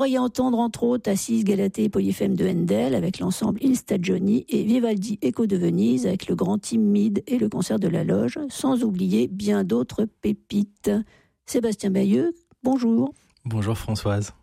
pourriez entendre entre autres Assis, Galatée et Polyphème de Handel avec l'ensemble Il Stagioni et Vivaldi Echo de Venise avec le grand Timide et le concert de la Loge, sans oublier bien d'autres pépites. Sébastien Bayeux, bonjour. Bonjour Françoise.